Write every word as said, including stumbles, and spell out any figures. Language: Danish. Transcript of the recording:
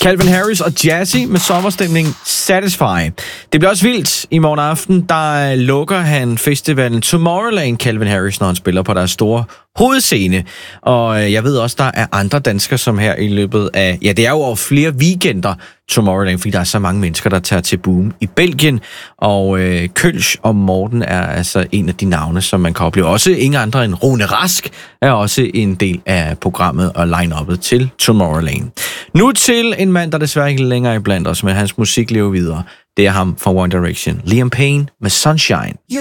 Calvin Harris og Jazzy med sommerstemning Satisfy. Det bliver også vildt. I morgen aften, der lukker han festivalen Tomorrowland, Calvin Harris, når han spiller på deres store hovedscene. Og jeg ved også, der er andre danskere, som her i løbet af... Ja, det er jo over flere weekender Tomorrowland, fordi der er så mange mennesker, der tager til Boom i Belgien. Og øh, Kølsch og Morten er altså en af de navne, som man kan opleve. Også ingen andre end Rune Rask er også en del af programmet og line-uppet til Tomorrowland. Nu til en mand, der desværre ikke længere er blandt os, men hans musik lever videre. Det er ham fra One Direction, Liam Payne med Sunshine.